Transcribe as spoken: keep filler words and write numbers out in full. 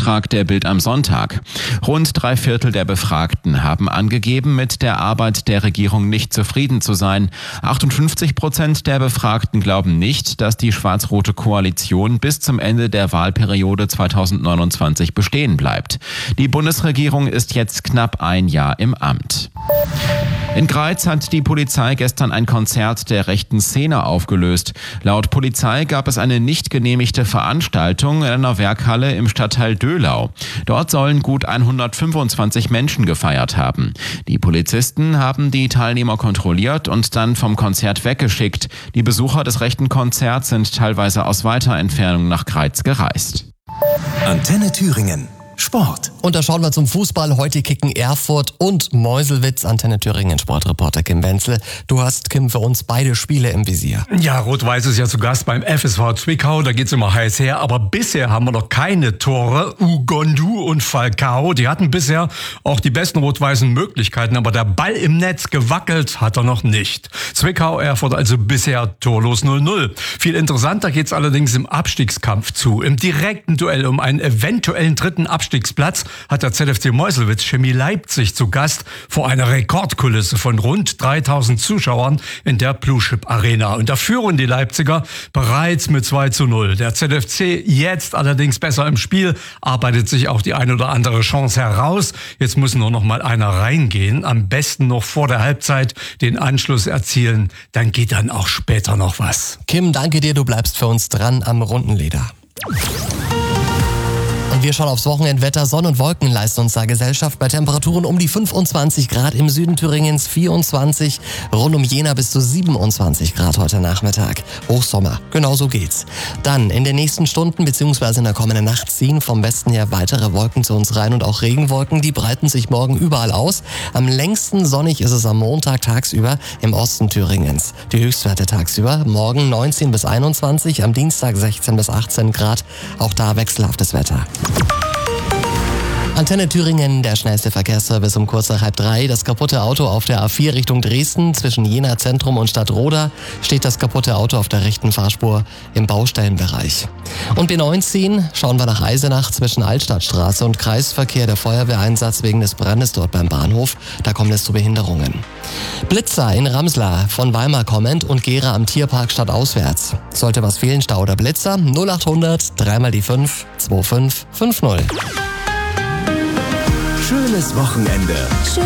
Auftrag der Bild am Sonntag. Rund drei Viertel der Befragten haben angegeben, mit der Arbeit der Regierung nicht zufrieden zu sein. achtundfünfzig Prozent der Befragten glauben nicht, dass die schwarz-rote Koalition bis zum Ende der Wahlperiode zweitausendneunundzwanzig bestehen bleibt. Die Bundesregierung ist jetzt knapp ein Jahr im Amt. In Greiz hat die Polizei gestern ein Konzert der rechten Szene aufgelöst. Laut Polizei gab es eine nicht genehmigte Veranstaltung in einer Werkhalle im Stadtteil Döhlau. Dort sollen gut hundertfünfundzwanzig Menschen gefeiert haben. Die Polizisten haben die Teilnehmer kontrolliert und dann vom Konzert weggeschickt. Die Besucher des rechten Konzerts sind teilweise aus weiter Entfernung nach Greiz gereist. Antenne Thüringen. Sport. Und da schauen wir zum Fußball. Heute kicken Erfurt und Meuselwitz. Antenne Thüringen Sportreporter Kim Wenzel. Du hast, Kim, für uns beide Spiele im Visier. Ja, Rot-Weiß ist ja zu Gast beim F S V Zwickau. Da geht's immer heiß her. Aber bisher haben wir noch keine Tore. Ugondu und Falcao, die hatten bisher auch die besten rot-weißen Möglichkeiten. Aber der Ball im Netz gewackelt hat er noch nicht. Zwickau, Erfurt also bisher torlos null null. Viel interessanter geht's allerdings im Abstiegskampf zu. Im direkten Duell um einen eventuellen dritten Abstiegsplatz hat der Z F C Meuselwitz Chemie Leipzig zu Gast vor einer Rekordkulisse von rund dreitausend Zuschauern in der Pluschip Arena. Und da führen die Leipziger bereits mit zwei zu null. Der Z F C jetzt allerdings besser im Spiel, arbeitet sich auch die ein oder andere Chance heraus. Jetzt muss nur noch mal einer reingehen. Am besten noch vor der Halbzeit den Anschluss erzielen. Dann geht dann auch später noch was. Kim, danke dir. Du bleibst für uns dran am runden Leder. Und wir schauen aufs Wochenendwetter. Sonn- und Wolken leisten uns da Gesellschaft bei Temperaturen um die fünfundzwanzig Grad, im Süden Thüringens vierundzwanzig, rund um Jena bis zu siebenundzwanzig Grad heute Nachmittag. Hochsommer, genau so geht's. Dann in den nächsten Stunden bzw. in der kommenden Nacht ziehen vom Westen her weitere Wolken zu uns rein und auch Regenwolken, die breiten sich morgen überall aus. Am längsten sonnig ist es am Montag tagsüber im Osten Thüringens. Die Höchstwerte tagsüber morgen neunzehn bis einundzwanzig, am Dienstag sechzehn bis achtzehn Grad. Auch da wechselhaftes Wetter. Antenne Thüringen, der schnellste Verkehrsservice um kurz nach halb drei. Das kaputte Auto auf der A vier Richtung Dresden. Zwischen Jena Zentrum und Stadtroda steht das kaputte Auto auf der rechten Fahrspur im Baustellenbereich. Und B neunzehn schauen wir nach Eisenach zwischen Altstadtstraße und Kreisverkehr. Der Feuerwehreinsatz wegen des Brandes dort beim Bahnhof. Da kommt es zu Behinderungen. Blitzer in Ramslar von Weimar kommend und Gera am Tierpark stadtauswärts. Sollte was fehlen, Stau oder Blitzer? null achthundert, dreimal die fünf, zwei fünf fünf null. Schönes Wochenende.